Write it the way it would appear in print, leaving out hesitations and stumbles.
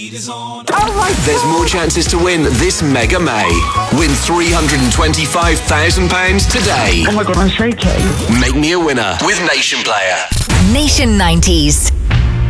There's more chances to win this Mega May. Win £325,000 today. Oh my God, I'm shaking. Make me a winner with Nation Player. Nation 90s.